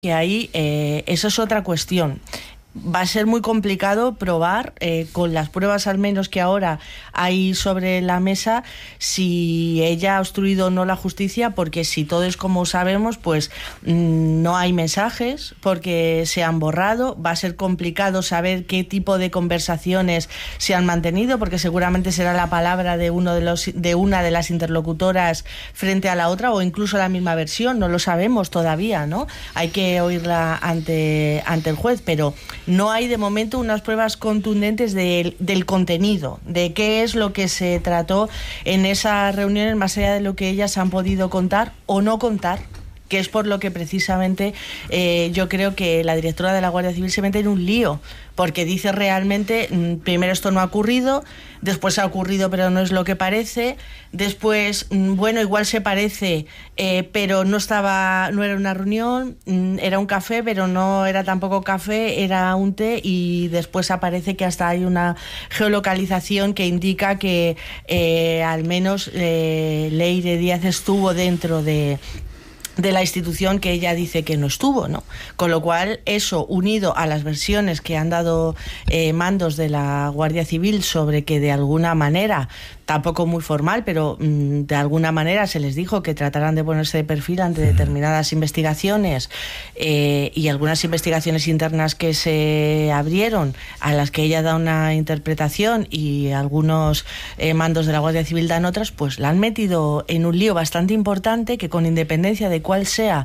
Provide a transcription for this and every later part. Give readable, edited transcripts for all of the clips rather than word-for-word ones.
que ahí eso es otra cuestión. Va a ser muy complicado probar, con las pruebas al menos que ahora hay sobre la mesa, si ella ha obstruido o no la justicia, porque si todo es como sabemos, pues no hay mensajes, porque se han borrado. Va a ser complicado saber qué tipo de conversaciones se han mantenido, porque seguramente será la palabra de una de las interlocutoras frente a la otra, o incluso la misma versión, no lo sabemos todavía, ¿no? Hay que oírla ante el juez, pero no hay de momento unas pruebas contundentes del contenido, de qué es lo que se trató en esas reuniones, más allá de lo que ellas han podido contar o no contar, que es por lo que precisamente yo creo que la directora de la Guardia Civil se mete en un lío, porque dice realmente, primero esto no ha ocurrido, después ha ocurrido pero no es lo que parece, después, bueno, igual se parece, pero no era una reunión, era un café, pero no era tampoco café, era un té, y después aparece que hasta hay una geolocalización que indica que al menos Leire Díaz estuvo dentro de la institución que ella dice que no estuvo, ¿no? Con lo cual, eso, unido a las versiones que han dado mandos de la Guardia Civil sobre que de alguna manera, tampoco muy formal, pero de alguna manera se les dijo que trataran de ponerse de perfil ante determinadas investigaciones, y algunas investigaciones internas que se abrieron, a las que ella da una interpretación y algunos mandos de la Guardia Civil dan otras, pues la han metido en un lío bastante importante, que con independencia de cuál sea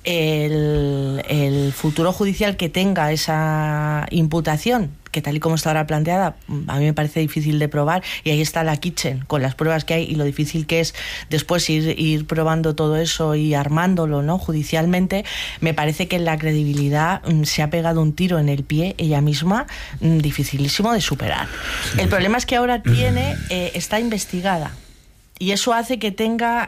el futuro judicial que tenga esa imputación, que tal y como está ahora planteada, a mí me parece difícil de probar, y ahí está la Kitchen, con las pruebas que hay y lo difícil que es después ir probando todo eso y armándolo, ¿no?, judicialmente. Me parece que en la credibilidad se ha pegado un tiro en el pie ella misma, dificilísimo de superar. El problema es que ahora está investigada. Y eso hace que tenga,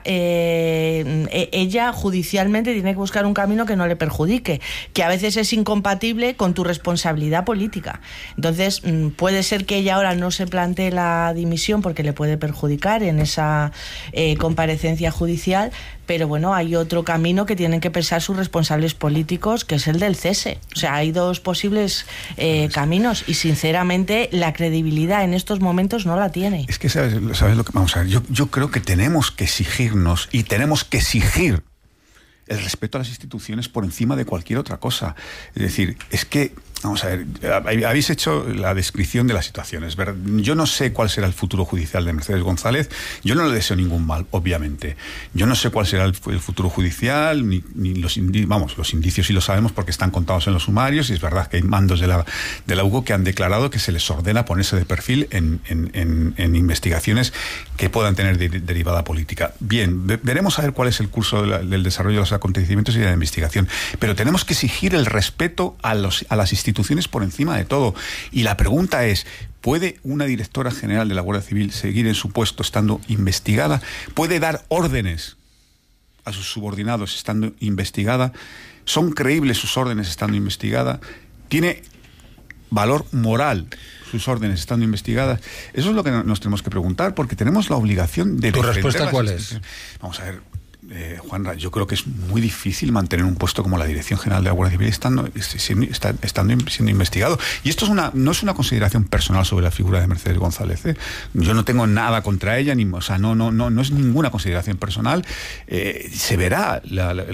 ella judicialmente tiene que buscar un camino que no le perjudique, que a veces es incompatible con tu responsabilidad política. Entonces, puede ser que ella ahora no se plantee la dimisión porque le puede perjudicar en esa comparecencia judicial, pero bueno, hay otro camino que tienen que pensar sus responsables políticos, que es el del cese. O sea, hay dos posibles caminos, y sinceramente la credibilidad en estos momentos no la tiene. Es que sabes lo que vamos a ver, yo creo que tenemos que exigirnos y tenemos que exigir el respeto a las instituciones por encima de cualquier otra cosa. Es decir, es que, vamos a ver, habéis hecho la descripción de las situaciones, ¿verdad? Yo no sé cuál será el futuro judicial de Mercedes González, yo no le deseo ningún mal, obviamente. Yo no sé cuál será el futuro judicial, ni los indicios sí lo sabemos porque están contados en los sumarios, y es verdad que hay mandos de la UGO que han declarado que se les ordena ponerse de perfil en investigaciones que puedan tener derivada política. Bien, veremos a ver cuál es el curso del desarrollo de los acontecimientos y de la investigación, pero tenemos que exigir el respeto a las instituciones por encima de todo. Y la pregunta es, ¿puede una directora general de la Guardia Civil seguir en su puesto estando investigada? ¿Puede dar órdenes a sus subordinados estando investigada? ¿Son creíbles sus órdenes estando investigada? ¿Tiene valor moral sus órdenes estando investigadas? Eso es lo que nos tenemos que preguntar, porque tenemos la obligación de defender. ¿Tu respuesta cuál es? Vamos a ver, Juanra, yo creo que es muy difícil mantener un puesto como la Dirección General de la Guardia Civil siendo investigado. Y esto no es una consideración personal sobre la figura de Mercedes González, ¿eh? Yo no tengo nada contra ella, no es ninguna consideración personal. Se verá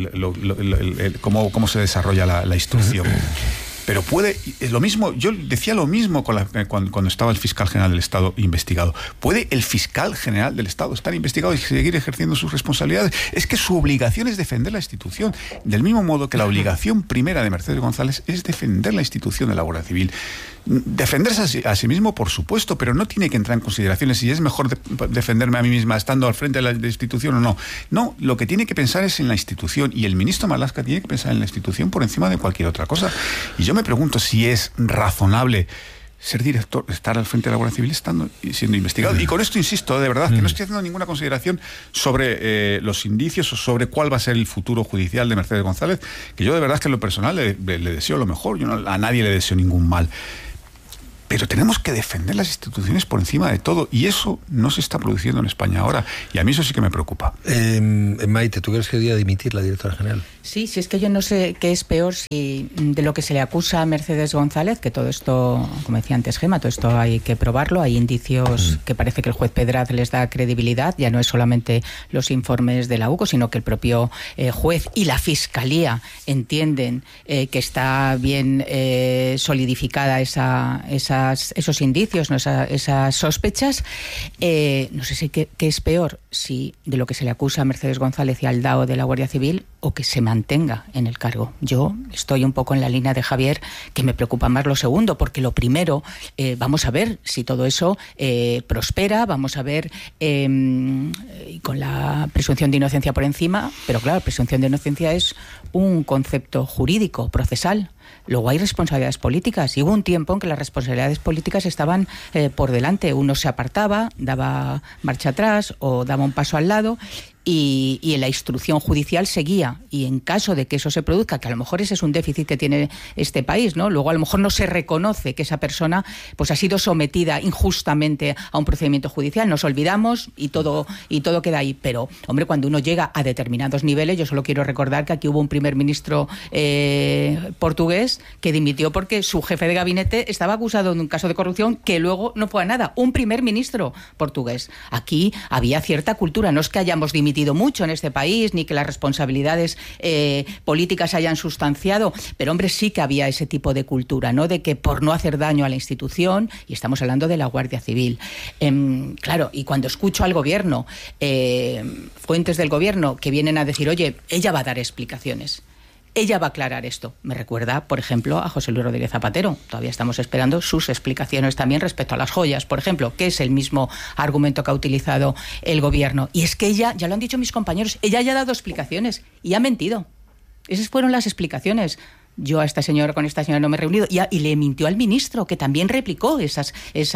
cómo se desarrolla la instrucción. Pero es lo mismo, yo decía lo mismo cuando estaba el fiscal general del Estado investigado. ¿Puede el fiscal general del Estado estar investigado y seguir ejerciendo sus responsabilidades? Es que su obligación es defender la institución, del mismo modo que la obligación primera de Mercedes González es defender la institución de la Guardia Civil. Defenderse a sí mismo, por supuesto, pero no tiene que entrar en consideraciones si es mejor defenderme a mí misma estando al frente de la institución o no. No, lo que tiene que pensar es en la institución, y el ministro Marlaska tiene que pensar en la institución por encima de cualquier otra cosa. Y yo me pregunto si es razonable ser director, estar al frente de la Guardia Civil siendo investigado. Y con esto insisto, de verdad, que no estoy haciendo ninguna consideración sobre los indicios o sobre cuál va a ser el futuro judicial de Mercedes González, que yo de verdad que en lo personal le deseo lo mejor. Yo a nadie le deseo ningún mal. pero tenemos que defender las instituciones por encima de todo, y eso no se está produciendo en España ahora, y a mí eso sí que me preocupa. Maite, ¿tú crees que debería dimitir la directora general? Sí, si es que yo no sé qué es peor, si de lo que se le acusa a Mercedes González, que todo esto, como decía antes Gema, todo esto hay que probarlo, hay indicios que parece que el juez Pedraz les da credibilidad, ya no es solamente los informes de la UCO, sino que el propio juez y la Fiscalía entienden que está bien solidificada esos indicios, ¿no? esas sospechas. No sé si qué es peor, si de lo que se le acusa a Mercedes González y al DAO de la Guardia Civil, o que se mantenga en el cargo. Yo estoy un poco en la línea de Javier, que me preocupa más lo segundo, porque lo primero, vamos a ver si todo eso prospera, vamos a ver con la presunción de inocencia por encima, pero claro, presunción de inocencia es un concepto jurídico, procesal. Luego hay responsabilidades políticas, y hubo un tiempo en que las responsabilidades políticas estaban por delante. Uno se apartaba, daba marcha atrás o daba un paso al lado, y en la instrucción judicial seguía, y en caso de que eso se produzca, que a lo mejor ese es un déficit que tiene este país, ¿no? Luego a lo mejor no se reconoce que esa persona pues ha sido sometida injustamente a un procedimiento judicial, nos olvidamos y todo queda ahí. Pero, hombre, cuando uno llega a determinados niveles, yo solo quiero recordar que aquí hubo un primer ministro portugués que dimitió porque su jefe de gabinete estaba acusado de un caso de corrupción que luego no fue a nada. Un primer ministro portugués. Aquí había cierta cultura, no es que hayamos dimitido mucho en este país, ni que las responsabilidades políticas hayan sustanciado, pero hombre, sí que había ese tipo de cultura, ¿no? De que por no hacer daño a la institución, y estamos hablando de la Guardia Civil. Claro, y cuando escucho al gobierno, fuentes del gobierno que vienen a decir, oye, ella va a dar explicaciones, ella va a aclarar esto. Me recuerda, por ejemplo, a José Luis Rodríguez Zapatero. Todavía estamos esperando sus explicaciones también respecto a las joyas, por ejemplo, que es el mismo argumento que ha utilizado el gobierno. Y es que ella, ya lo han dicho mis compañeros, ella ya ha dado explicaciones y ha mentido. Esas fueron las explicaciones. Yo con esta señora no me he reunido, y le mintió al ministro, que también replicó esas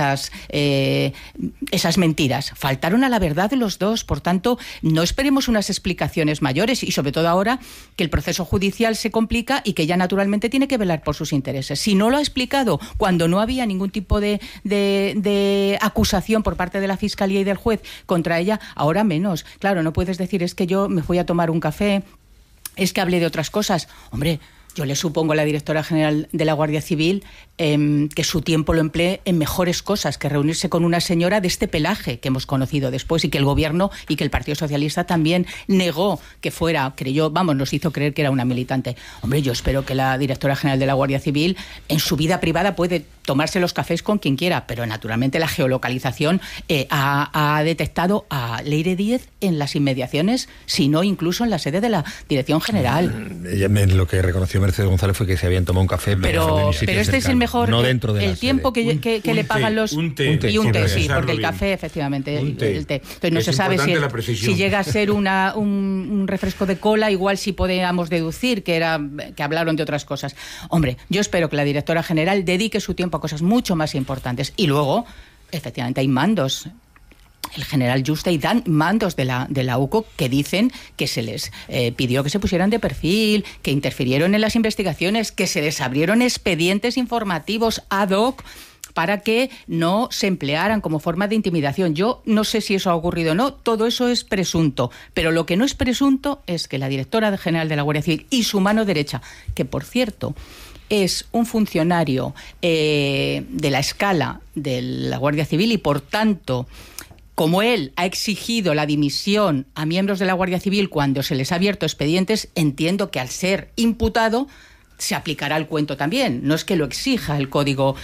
mentiras. Faltaron a la verdad de los dos. Por tanto, no esperemos unas explicaciones mayores, y sobre todo ahora que el proceso judicial se complica y que ella naturalmente tiene que velar por sus intereses. Si no lo ha explicado cuando no había ningún tipo de acusación por parte de la Fiscalía y del juez contra ella, ahora menos. Claro, no puedes decir, es que yo me fui a tomar un café, es que hablé de otras cosas. Hombre, yo le supongo a la directora general de la Guardia Civil que su tiempo lo emplee en mejores cosas que reunirse con una señora de este pelaje que hemos conocido después, y que el gobierno y que el Partido Socialista también negó que fuera, nos hizo creer que era una militante. Hombre, yo espero que la directora general de la Guardia Civil en su vida privada puede tomarse los cafés con quien quiera, pero naturalmente la geolocalización ha detectado a Leire Díez en las inmediaciones, si no incluso en la sede de la Dirección General. Lo que reconoció Mercedes González fue que se habían tomado un café, pero este es el mejor, no dentro de el tiempo que le pagan los... Un té, sí, porque el café, efectivamente, el té. Entonces no se sabe si llega a ser un refresco de cola, igual sí podíamos deducir que hablaron de otras cosas. Hombre, yo espero que la directora general dedique su tiempo a cosas mucho más importantes. Y luego, efectivamente, hay mandos. El general Juste y dan mandos de la UCO que dicen que se les pidió que se pusieran de perfil, que interfirieron en las investigaciones, que se les abrieron expedientes informativos ad hoc para que no se emplearan como forma de intimidación. Yo no sé si eso ha ocurrido o no, todo eso es presunto, pero lo que no es presunto es que la directora general de la Guardia Civil y su mano derecha, que por cierto es un funcionario de la escala de la Guardia Civil, y por tanto, como él ha exigido la dimisión a miembros de la Guardia Civil cuando se les ha abierto expedientes, entiendo que al ser imputado se aplicará el cuento también. No es que lo exija el código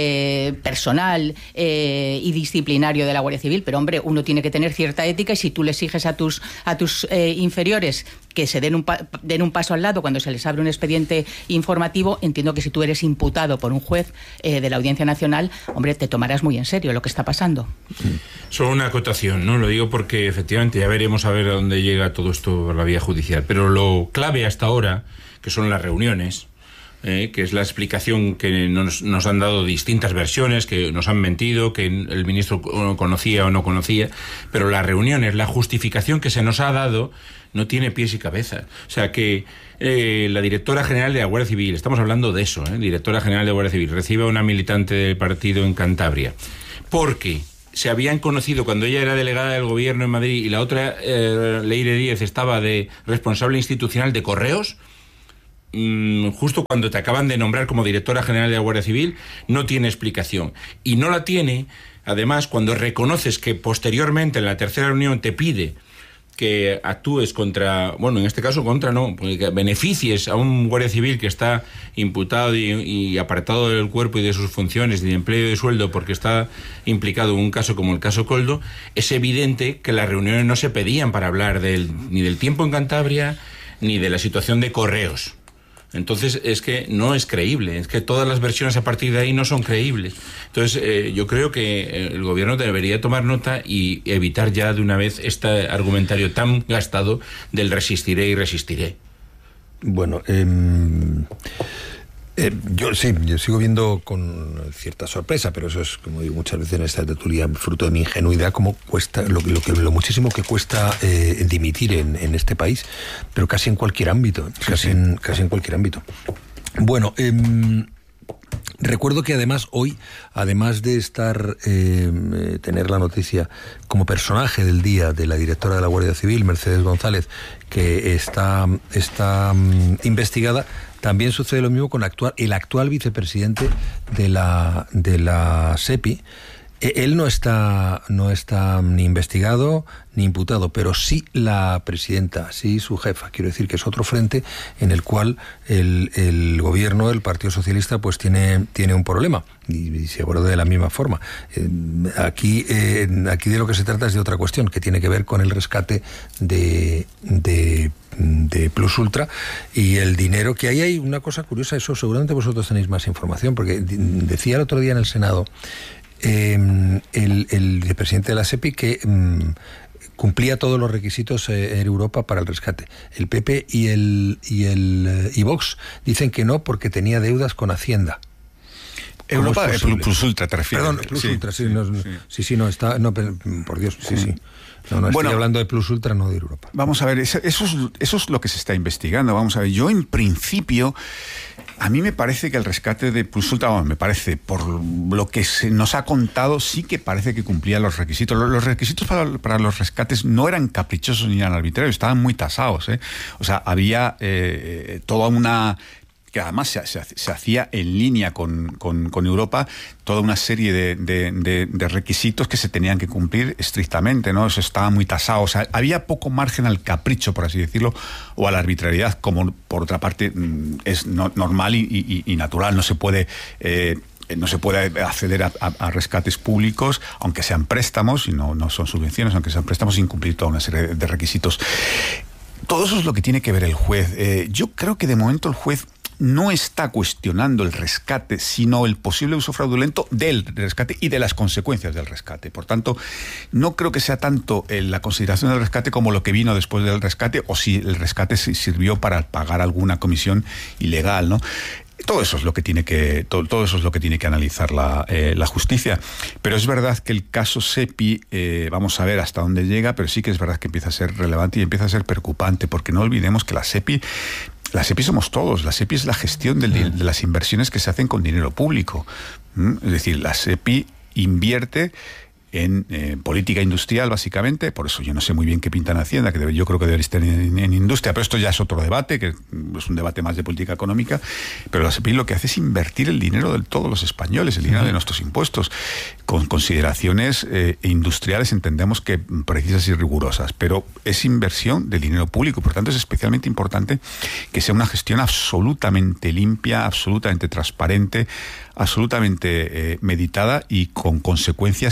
personal y disciplinario de la Guardia Civil, pero hombre, uno tiene que tener cierta ética, y si tú le exiges a tus inferiores que se den un paso al lado cuando se les abre un expediente informativo, entiendo que si tú eres imputado por un juez de la Audiencia Nacional, hombre, te tomarás muy en serio lo que está pasando. Solo una acotación, ¿no? Lo digo porque efectivamente ya veremos a ver a dónde llega todo esto por la vía judicial, pero lo clave hasta ahora, que son las reuniones, que es la explicación que nos han dado distintas versiones, que nos han mentido, que el ministro conocía o no conocía, pero las reuniones, la justificación que se nos ha dado no tiene pies y cabeza. O sea que la directora general de la Guardia Civil, estamos hablando de eso, directora general de la Guardia Civil, recibe a una militante del partido en Cantabria, porque se habían conocido cuando ella era delegada del gobierno en Madrid y la otra, Leire Díez, estaba de responsable institucional de Correos. Justo cuando te acaban de nombrar como directora general de la Guardia Civil, no tiene explicación. Y no la tiene, además, cuando reconoces que posteriormente en la tercera reunión te pide que actúes contra, bueno, en este caso contra no, que beneficies a un guardia civil que está imputado y apartado del cuerpo y de sus funciones y de empleo y de sueldo porque está implicado en un caso como el caso Koldo. Es evidente que las reuniones no se pedían para hablar ni del tiempo en Cantabria ni de la situación de Correos. Entonces es que no es creíble, es que todas las versiones a partir de ahí no son creíbles. Entonces yo creo que el gobierno debería tomar nota y evitar ya de una vez este argumentario tan gastado del resistiré y resistiré. Bueno, yo sigo viendo con cierta sorpresa, pero eso es, como digo muchas veces en esta tertulia, fruto de mi ingenuidad, cómo cuesta, lo muchísimo que cuesta dimitir en este país, pero casi en cualquier ámbito, casi en cualquier ámbito. Bueno, recuerdo que además hoy, además de tener la noticia como personaje del día de la directora de la Guardia Civil, Mercedes González, que está investigada, también sucede lo mismo con el actual vicepresidente de la SEPI. Él no está ni investigado ni imputado, pero sí la presidenta, sí su jefa. Quiero decir que es otro frente en el cual el gobierno, el Partido Socialista, pues tiene un problema y se aborda de la misma forma. Aquí de lo que se trata es de otra cuestión, que tiene que ver con el rescate de Plus Ultra y el dinero que hay una cosa curiosa, eso seguramente vosotros tenéis más información, porque decía el otro día en el Senado el vicepresidente de la SEPI que cumplía todos los requisitos en Europa para el rescate. El PP y Vox dicen que no porque tenía deudas con Hacienda. Europa, Plus Ultra, te refieres. Perdón, Plus Ultra, sí, por Dios, sí. No, estoy hablando de Plus Ultra, no de Europa. Vamos a ver, eso es lo que se está investigando. Vamos a ver, yo en principio, a mí me parece que el rescate de Plus Ultra, me parece, por lo que se nos ha contado, sí que parece que cumplía los requisitos. Los requisitos para los rescates no eran caprichosos ni eran arbitrarios, estaban muy tasados, ¿eh? O sea, había toda una... que además se hacía en línea con Europa, toda una serie de requisitos que se tenían que cumplir estrictamente, ¿no? Eso estaba muy tasado. O sea, había poco margen al capricho, por así decirlo, o a la arbitrariedad, como por otra parte es normal y natural. No se puede acceder a rescates públicos, aunque sean préstamos, y no son subvenciones, aunque sean préstamos, sin cumplir toda una serie de requisitos. Todo eso es lo que tiene que ver el juez. Yo creo que de momento el juez no está cuestionando el rescate, sino el posible uso fraudulento del rescate y de las consecuencias del rescate. Por tanto, no creo que sea tanto la consideración del rescate como lo que vino después del rescate, o si el rescate sirvió para pagar alguna comisión ilegal, ¿no? Todo eso es lo que tiene que analizar la justicia. Pero es verdad que el caso SEPI, vamos a ver hasta dónde llega, pero sí que es verdad que empieza a ser relevante y empieza a ser preocupante, porque no olvidemos que la SEPI somos todos. La SEPI es la gestión de las inversiones que se hacen con dinero público. Es decir, la SEPI invierte en política industrial, básicamente. Por eso yo no sé muy bien qué pinta en Hacienda, que yo creo que debería estar en industria, pero esto ya es otro debate, que es un debate más de política económica. Pero la SEPI lo que hace es invertir el dinero de todos los españoles, el dinero de nuestros impuestos, con consideraciones industriales, entendemos que precisas y rigurosas, pero es inversión de dinero público. Por tanto, es especialmente importante que sea una gestión absolutamente limpia, absolutamente transparente, absolutamente meditada y con consecuencias positivas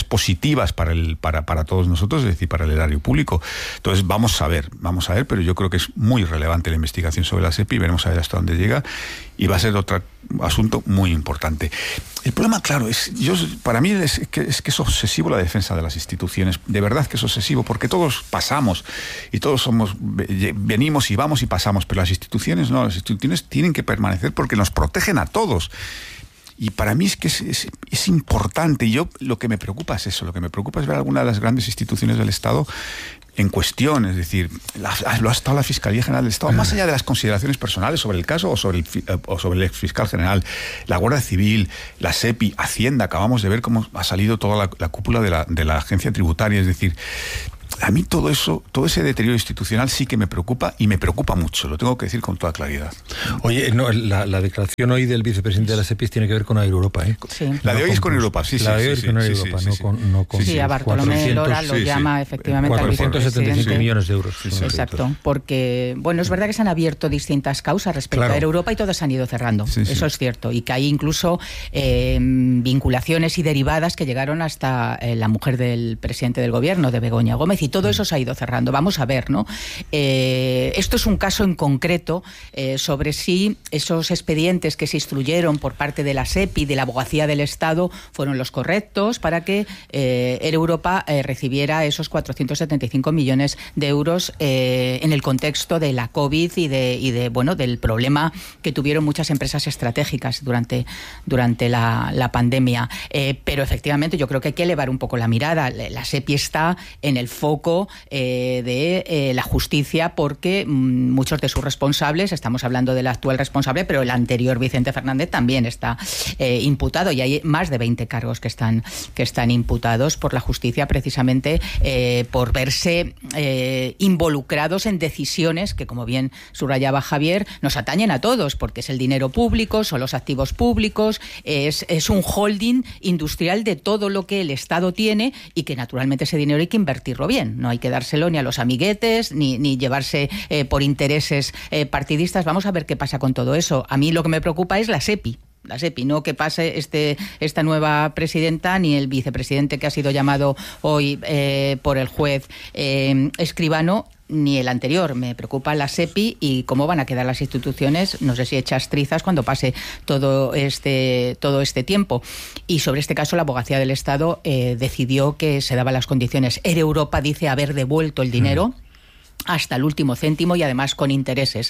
positivas para todos nosotros, es decir, para el erario público. Entonces vamos a ver, pero yo creo que es muy relevante la investigación sobre la SEPI, veremos a ver hasta dónde llega, y va a ser otro asunto muy importante. El problema, claro, para mí es que es obsesivo la defensa de las instituciones, de verdad que es obsesivo, porque todos pasamos y todos venimos y vamos y pasamos, pero las instituciones no, las instituciones tienen que permanecer porque nos protegen a todos. Y para mí es que es importante, y lo que me preocupa es eso, lo que me preocupa es ver alguna de las grandes instituciones del Estado en cuestión, es decir, lo ha estado la Fiscalía General del Estado, más allá de las consideraciones personales sobre el caso o sobre el exfiscal general, la Guardia Civil, la SEPI, Hacienda, acabamos de ver cómo ha salido toda la cúpula de la agencia tributaria, es decir, a mí todo ese deterioro institucional sí que me preocupa, y me preocupa mucho, lo tengo que decir con toda claridad. Oye, no, la declaración hoy del vicepresidente de la SEPI tiene que ver con Air-Europa, ¿eh? Sí. La de hoy es con Europa, sí. La de hoy es con Air-Europa, no con... Sí, a Bartolomé Lora lo llama efectivamente al vicepresidente. 475 millones de euros. Sí, exacto, porque, bueno, es verdad que se han abierto distintas causas respecto a Air-Europa y todas se han ido cerrando, eso es cierto, y que hay incluso vinculaciones y derivadas que llegaron hasta la mujer del presidente del gobierno, de Begoña Gómez, y todo eso se ha ido cerrando. Vamos a ver, ¿no? Esto es un caso en concreto sobre si esos expedientes que se instruyeron por parte de la SEPI, de la Abogacía del Estado, fueron los correctos para que Air Europa recibiera esos 475 millones de euros en el contexto de la COVID y del problema que tuvieron muchas empresas estratégicas durante la pandemia. Pero efectivamente yo creo que hay que elevar un poco la mirada. La SEPI está en el foco de la justicia porque muchos de sus responsables, estamos hablando del actual responsable, pero el anterior Vicente Fernández también está imputado, y hay más de 20 cargos que están imputados por la justicia precisamente por verse involucrados en decisiones que, como bien subrayaba Javier, nos atañen a todos, porque es el dinero público, son los activos públicos, es un holding industrial de todo lo que el Estado tiene, y que naturalmente ese dinero hay que invertirlo bien, no hay que dárselo ni a los amiguetes ni llevarse por intereses partidistas. Vamos a ver qué pasa con todo eso. A mí lo que me preocupa es la SEPI, no que pase esta nueva presidenta ni el vicepresidente que ha sido llamado hoy por el juez Escribano, ni el anterior. Me preocupa la SEPI y cómo van a quedar las instituciones, no sé si hechas trizas cuando pase todo este tiempo. Y sobre este caso la Abogacía del Estado decidió que se daban las condiciones. Air Europa dice haber devuelto el dinero hasta el último céntimo, y además con intereses.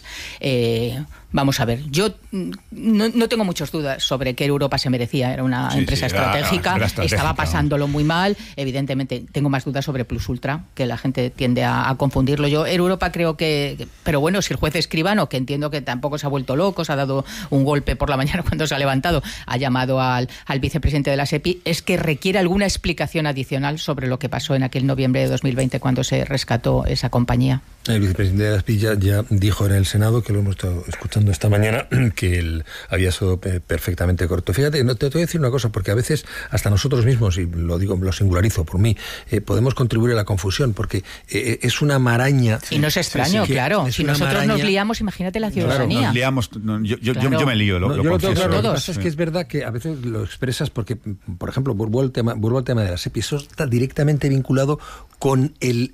Vamos a ver, yo no tengo muchas dudas sobre que Europa se merecía, era una empresa estratégica, estaba pasándolo muy mal, evidentemente tengo más dudas sobre Plus Ultra, que la gente tiende a confundirlo. Yo, Europa creo que, pero bueno, si el juez Escribano, que entiendo que tampoco se ha vuelto loco, se ha dado un golpe por la mañana cuando se ha levantado, ha llamado al vicepresidente de la SEPI, es que requiere alguna explicación adicional sobre lo que pasó en aquel noviembre de 2020 cuando se rescató esa compañía. El vicepresidente de la SEPI ya dijo en el Senado, que lo hemos estado escuchando esta mañana, que él había sido perfectamente correcto. Fíjate, te voy a decir una cosa, porque a veces hasta nosotros mismos, y lo digo, lo singularizo por mí, podemos contribuir a la confusión, porque es una maraña. Y no es extraño, claro. Si nosotros nos liamos, imagínate la ciudadanía. Claro, nos liamos, yo me lío, lo confieso. Lo que pasa es que es verdad que a veces lo expresas porque, por ejemplo, vuelvo al tema de la SEPI, eso está directamente vinculado con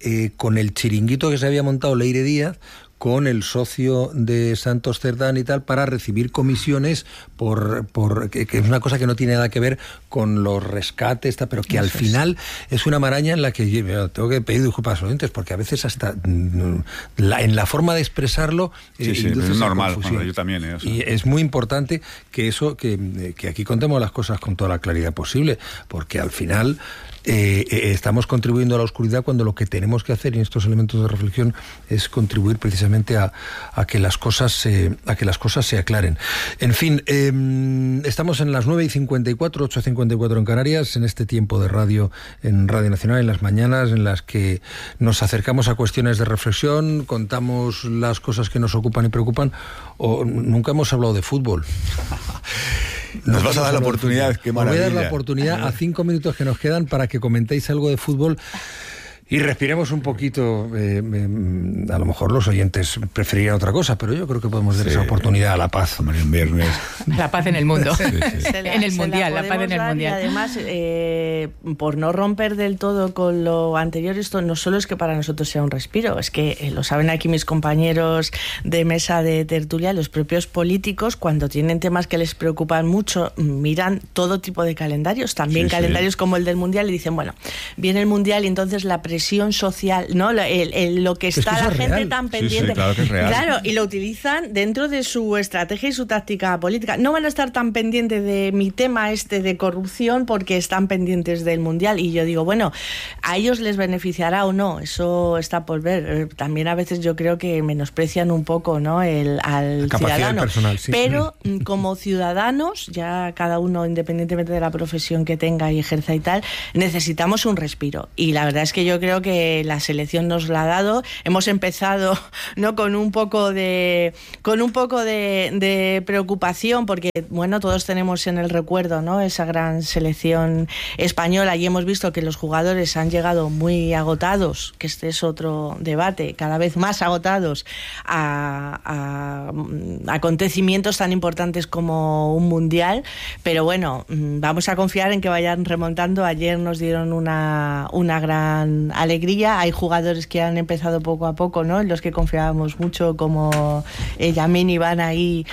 el chiringuito que se había montado Leire Díaz, con el socio de Santos Cerdán y tal, para recibir comisiones que es una cosa que no tiene nada que ver con los rescates, pero que al final es una maraña en la que tengo que pedir disculpas a los oyentes, porque a veces hasta en la forma de expresarlo es normal, bueno, yo también. Y es muy importante que aquí contemos las cosas con toda la claridad posible, porque al final estamos contribuyendo a la oscuridad cuando lo que tenemos que hacer en estos elementos de reflexión es contribuir precisamente a que las cosas se aclaren. En fin, estamos en las 9:54, 8:54 en Canarias, en este tiempo de radio, en Radio Nacional, en las mañanas en las que nos acercamos a cuestiones de reflexión, contamos las cosas que nos ocupan y preocupan, o nunca hemos hablado de fútbol. Nos vas a dar la oportunidad, qué maravilla. Voy a dar la oportunidad a 5 minutos que nos quedan para que comentéis algo de fútbol. Y respiremos un poquito, a lo mejor los oyentes preferirían otra cosa, pero yo creo que podemos dar esa oportunidad a la paz. Hombre, un viernes. La paz en el mundo. En el mundial, la paz en el mundial. Y además, por no romper del todo con lo anterior, esto no solo es que para nosotros sea un respiro, es que lo saben aquí mis compañeros de mesa de tertulia, los propios políticos, cuando tienen temas que les preocupan mucho, miran todo tipo de calendarios, también calendarios como el del mundial, y dicen, bueno, viene el mundial y entonces la presión social, ¿no? Lo que está la gente real. Tan pendiente. Claro que es real. Claro, y lo utilizan dentro de su estrategia y su táctica política. No van a estar tan pendientes de mi tema de corrupción porque están pendientes del mundial. Y yo digo, bueno, a ellos les beneficiará o no, eso está por ver. También a veces yo creo que menosprecian un poco, ¿no? al ciudadano. Personal, sí. Pero como ciudadanos, ya cada uno independientemente de la profesión que tenga y ejerza y tal, necesitamos un respiro. Y la verdad es que yo creo que la selección nos la ha dado. Hemos empezado, ¿no? con un poco de preocupación porque, bueno, todos tenemos en el recuerdo, ¿no? esa gran selección española, y hemos visto que los jugadores han llegado muy agotados, que este es otro debate, cada vez más agotados a acontecimientos tan importantes como un mundial, pero bueno, vamos a confiar en que vayan remontando. Ayer nos dieron una gran alegría. Hay jugadores que han empezado poco a poco, ¿no? En los que confiábamos mucho, como Yamini, van a ir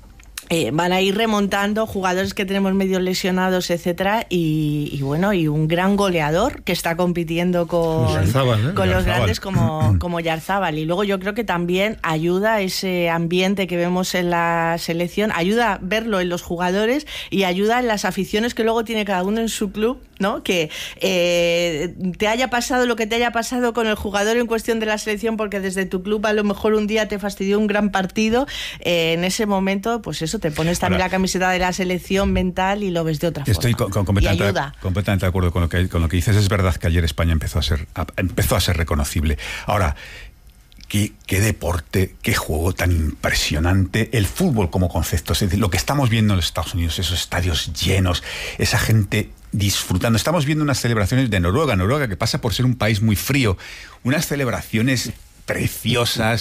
remontando, jugadores que tenemos medio lesionados, etcétera, y bueno, y un gran goleador que está compitiendo con los grandes como Yarzábal. Y luego yo creo que también ayuda ese ambiente que vemos en la selección, ayuda a verlo en los jugadores y ayuda en las aficiones que luego tiene cada uno en su club, ¿no? Que te haya pasado lo que te haya pasado con el jugador en cuestión de la selección, porque desde tu club a lo mejor un día te fastidió un gran partido, en ese momento, pues eso, te pones también la camiseta de la selección mental y lo ves de otra forma. Estoy completamente de acuerdo con lo que dices. Es verdad que ayer España empezó a ser reconocible. Ahora, qué deporte, qué juego tan impresionante, el fútbol como concepto. Es decir, lo que estamos viendo en los Estados Unidos, esos estadios llenos, esa gente disfrutando. Estamos viendo unas celebraciones de Noruega, que pasa por ser un país muy frío, unas celebraciones preciosas.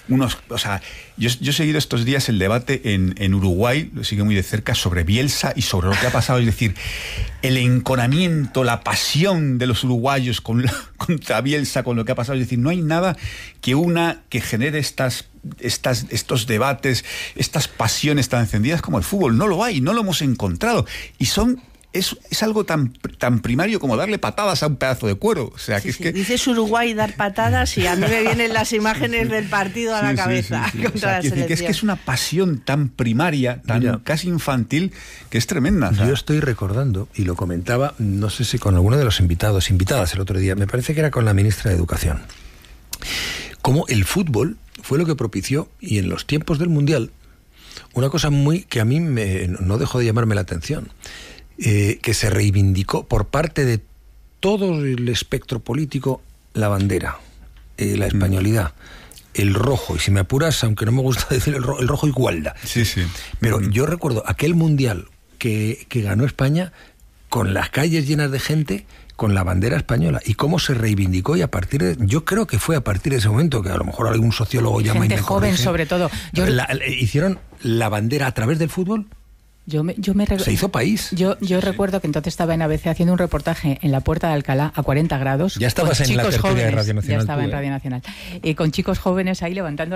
Yo he seguido estos días el debate en Uruguay, lo sigo muy de cerca, sobre Bielsa y sobre lo que ha pasado. Es decir, el enconamiento, la pasión de los uruguayos contra Bielsa, con lo que ha pasado. Es decir, no hay nada que genere estos debates, estas pasiones tan encendidas como el fútbol. No lo hay, no lo hemos encontrado. Y es algo tan primario como darle patadas a un pedazo de cuero. O sea, que dices Uruguay dar patadas y a mí me vienen las imágenes del partido a la cabeza contra la selección. Es que es una pasión tan primaria, tan casi infantil, que es tremenda. Yo estoy recordando, y lo comentaba, no sé si con alguno de los invitadas el otro día, me parece que era con la ministra de Educación, cómo el fútbol fue lo que propició, y en los tiempos del Mundial, una cosa que a mí no dejó de llamarme la atención, que se reivindicó por parte de todo el espectro político la bandera, la españolidad, el rojo, y si me apuras, aunque no me gusta decir el rojo igualdad. Sí. Pero yo recuerdo aquel mundial que ganó España, con las calles llenas de gente, con la bandera española, y cómo se reivindicó, y yo creo que fue a partir de ese momento, que a lo mejor algún sociólogo llama y me corrige, joven sobre todo. Hicieron la bandera a través del fútbol. Se hizo país. Yo recuerdo que entonces estaba en ABC haciendo un reportaje en la Puerta de Alcalá a 40 grados. Ya estabas en la tertulia de Radio Nacional. Ya estaba en Radio Nacional. Con chicos jóvenes ahí levantando